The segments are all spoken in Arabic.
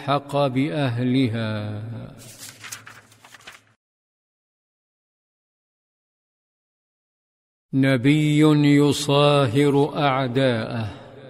حق بأهلها. نبي يصاهر أعداءه.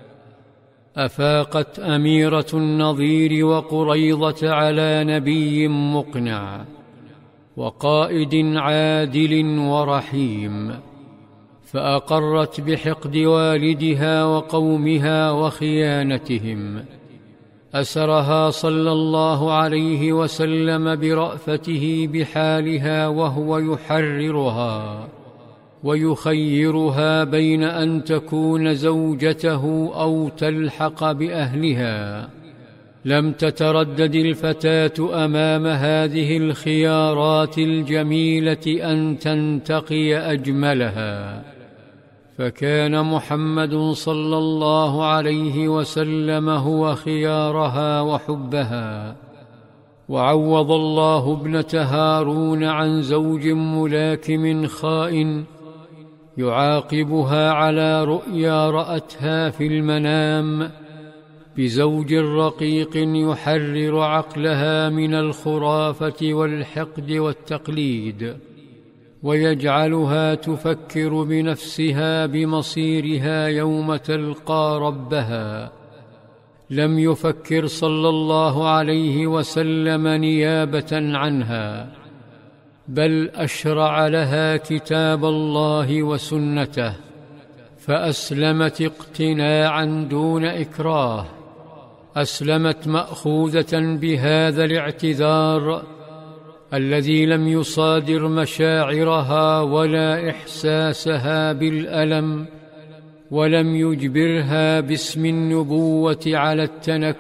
أفاقت أميرة النضير وقريضة على نبي مقنع وقائد عادل ورحيم، فأقرت بحقد والدها وقومها وخيانتهم. أسرها صلى الله عليه وسلم برأفته بحالها، وهو يحررها ويخيرها بين أن تكون زوجته أو تلحق بأهلها. لم تتردد الفتاة أمام هذه الخيارات الجميلة أن تنتقي أجملها، فكان محمد صلى الله عليه وسلم هو خيارها وحبها. وعوض الله ابنة هارون عن زوج ملاكم خائن يعاقبها على رؤيا رأتها في المنام بزوج رقيق يحرر عقلها من الخرافة والحقد والتقليد، ويجعلها تفكر بنفسها بمصيرها يوم تلقى ربها. لم يفكر صلى الله عليه وسلم نيابة عنها، بل أشرع لها كتاب الله وسنته، فأسلمت اقتناعا دون إكراه. أسلمت مأخوذة بهذا الاعتذار الذي لم يصادر مشاعرها ولا إحساسها بالألم، ولم يجبرها باسم النبوة على التنكر